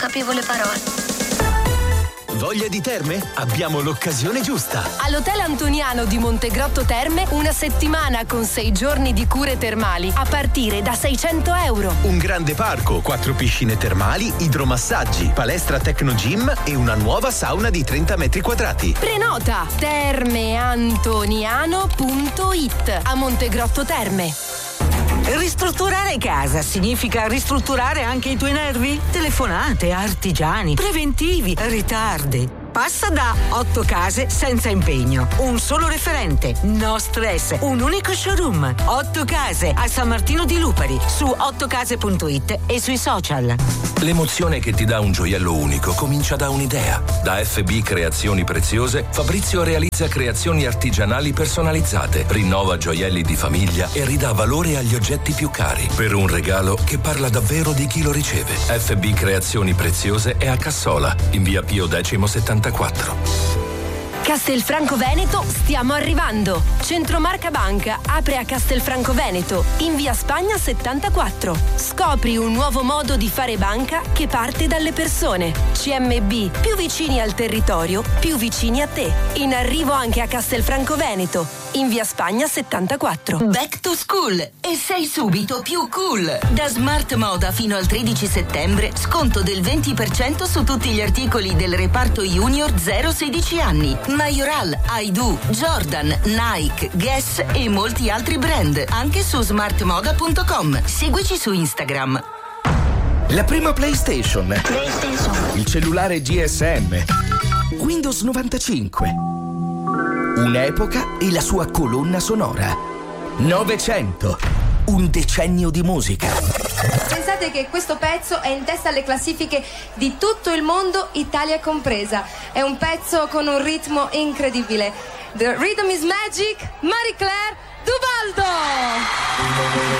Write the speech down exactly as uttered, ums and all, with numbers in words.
capivo le parole. Voglia di terme? Abbiamo l'occasione giusta. All'Hotel Antoniano di Montegrotto Terme una settimana con sei giorni di cure termali a partire da seicento euro. Un grande parco, quattro piscine termali, idromassaggi, palestra Tecno Gym e una nuova sauna di trenta metri quadrati. Prenota termeantoniano punto it a Montegrotto Terme. Ristrutturare casa significa ristrutturare anche i tuoi nervi? Telefonate, artigiani, preventivi, ritardi. Passa da otto case senza impegno. Un solo referente, no stress, un unico showroom. otto case a San Martino di Lupari, su otto case punto it e sui social. L'emozione che ti dà un gioiello unico comincia da un'idea. Da F B Creazioni Preziose, Fabrizio realizza creazioni artigianali personalizzate, rinnova gioielli di famiglia e ridà valore agli oggetti più cari, per un regalo che parla davvero di chi lo riceve. F B Creazioni Preziose è a Cassola, in via Pio X settantaquattro. Castelfranco Veneto, stiamo arrivando. Centromarca Banca apre a Castelfranco Veneto, in via Spagna settantaquattro. Scopri un nuovo modo di fare banca che parte dalle persone. C M B, più vicini al territorio, più vicini a te. In arrivo anche a Castelfranco Veneto, in via Spagna settantaquattro. Back to school e sei subito più cool. Da Smart Moda fino al tredici settembre, sconto del venti per cento su tutti gli articoli del reparto Junior zero sedici anni. Majoral, Aidu, Jordan, Nike, Guess e molti altri brand, anche su smart moda punto com. Seguici su Instagram. La prima PlayStation. PlayStation. Il cellulare G S M. Windows novantacinque. Un'epoca e la sua colonna sonora. Novecento. Un decennio di musica. Pensate che questo pezzo è in testa alle classifiche di tutto il mondo, Italia compresa. È un pezzo con un ritmo incredibile. The Rhythm is Magic, Marie Claire Duvaldo.